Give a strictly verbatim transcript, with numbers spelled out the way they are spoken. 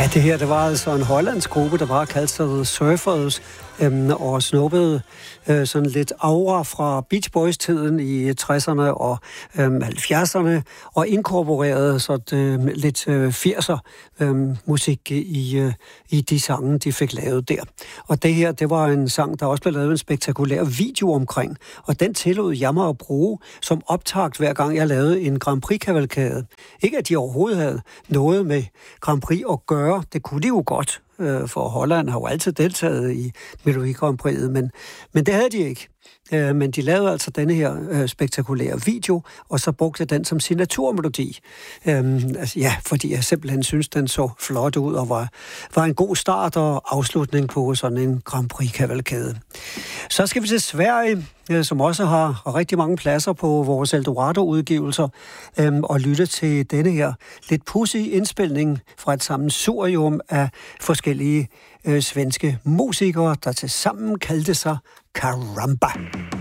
Ja, det her, det var altså en hollandsk gruppe, der bare kaldte sig The Surfers, øhm, og snuppede øh, sådan lidt aura fra Beach Boys-tiden i tresserne og øhm, halvfjerdserne, og inkorporerede sådan øh, lidt øh, firser øh, musik i, øh, i de sange, de fik lavet der. Og det her, det var en sang, der også blev lavet en spektakulær video omkring, og den tillod jeg mig at bruge som optakt, hver gang jeg lavede en Grand Prix-kavalkade. Ikke at de overhovedet havde noget med Grand Prix at gøre, det kunne de jo godt, for Holland har jo altid deltaget i Melodi Grand Prix'et, men, men det havde de ikke. Men de lavede altså denne her øh, spektakulære video, og så brugte den som signaturmelodi. Øhm, altså, ja, fordi jeg simpelthen synes, den så flot ud, og var, var en god start og afslutning på sådan en Grand Prix-kavalkade. Så skal vi til Sverige, øh, som også har rigtig mange pladser på vores Eldorado-udgivelser, øh, og lytte til denne her lidt pudsy indspilning fra et sammensurium af forskellige øh, svenske musikere, der tilsammen kaldte sig Karamba.